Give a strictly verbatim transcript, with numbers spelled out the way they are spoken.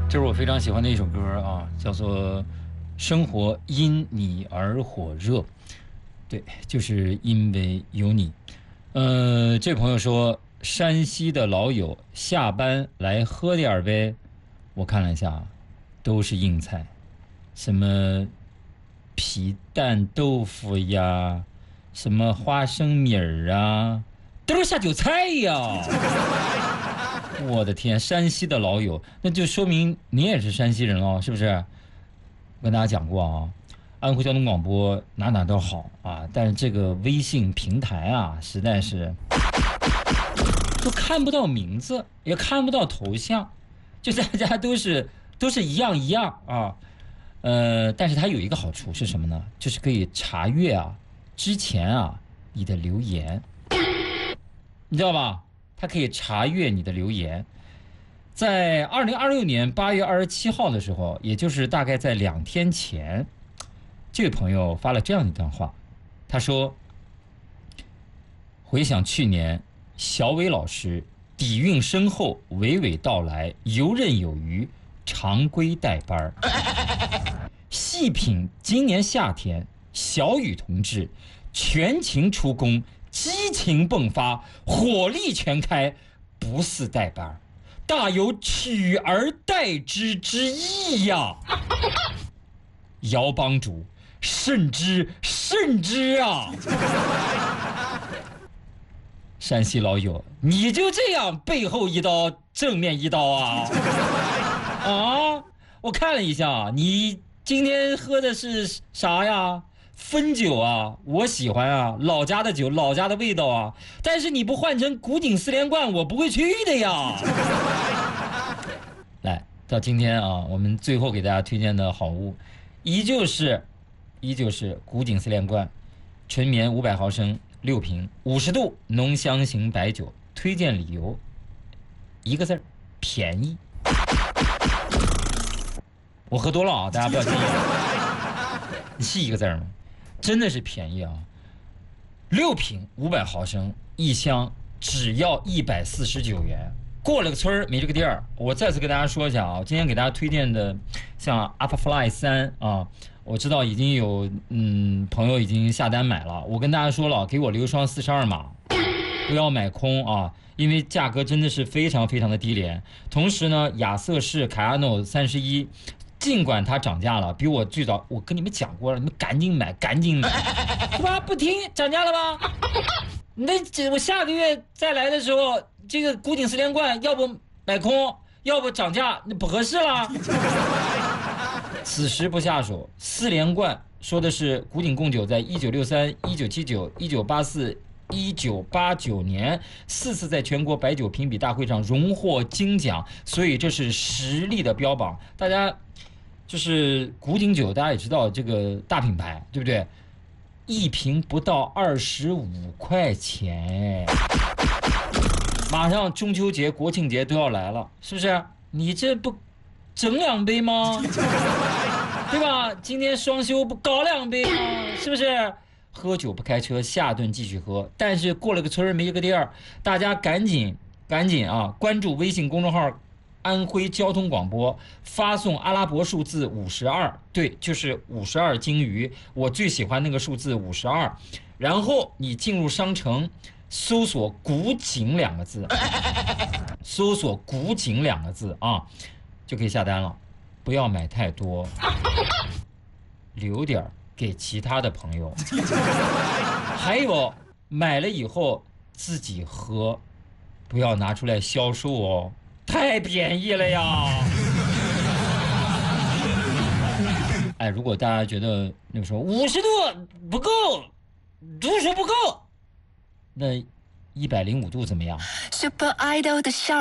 这是我非常喜欢的一首歌啊，叫做《生活因你而火热》。对，就是因为有你。呃，这朋友说，山西的老友下班来喝点呗。我看了一下，都是硬菜，什么皮蛋豆腐呀，什么花生米儿啊，都是下酒菜呀。我的天，山西的老友，那就说明你也是山西人哦，是不是？我跟大家讲过啊，安徽交通广播哪哪都好啊，但是这个微信平台啊，实在是都看不到名字，也看不到头像，就大家都是都是一样一样啊。呃，但是它有一个好处是什么呢？就是可以查阅啊之前啊你的留言，你知道吧？它可以查阅你的留言。在二零二六年八月二十七号的时候，也就是大概在两天前，这位朋友发了这样一段话，他说：“回想去年，小伟老师底蕴深厚，娓娓道来，游刃有余，常规带班。细品今年夏天，小雨同志全勤出工，激情迸发，火力全开，不似带班，大有取而代之之意呀！姚帮主，慎之慎之啊！”山西老友，你就这样背后一刀，正面一刀啊？啊！我看了一下，你今天喝的是啥呀？汾酒啊，我喜欢啊，老家的酒，老家的味道啊。但是你不换成古井四连冠，我不会去的呀。来到今天啊，我们最后给大家推荐的好物，依旧是，依旧是古井四连冠，纯棉五百毫升六瓶，五十度浓香型白酒。推荐理由一个字儿：便宜。我喝多了啊，大家不要介意。你是一个字吗？真的是便宜啊！六瓶五百毫升，一箱只要一百四十九元。过了个村没这个店儿。我再次跟大家说一下啊，今天给大家推荐的像 Alphafly 三啊，我知道已经有嗯朋友已经下单买了。我跟大家说了，给我留双四十二码，不要买空啊，因为价格真的是非常非常的低廉。同时呢，亚瑟士凯亚诺三十一。尽管它涨价了，比我最早，我跟你们讲过了，你们赶紧买，赶紧买，是吧？不听，涨价了吧？那这我下个月再来的时候，这个古井四连冠，要不买空，要不涨价，那不合适了。此时不下手，四连冠说的是古井贡酒在一九六三、一九七九、一九八四。一九八九年四次在全国白酒评比大会上荣获金奖，所以这是实力的标榜。大家就是古井酒，大家也知道这个大品牌，对不对？一瓶不到二十五块钱，马上中秋节、国庆节都要来了，是不是？你这不整两杯吗？对吧？今天双休不搞两杯吗？是不是？喝酒不开车，下顿继续喝。但是过了个村没个地儿，大家赶紧赶紧啊！关注微信公众号“安徽交通广播”，发送阿拉伯数字五十二，对，就是五十二鲸鱼，我最喜欢那个数字五十二。然后你进入商城，搜索“古井”两个字，搜索“古井”两个字啊，就可以下单了。不要买太多，留点儿给其他的朋友。还有买了以后自己喝，不要拿出来销售哦，太便宜了呀。哎，如果大家觉得那个时候五十度不够，度数不够，那一百零五度怎么样？ Super Idol 的笑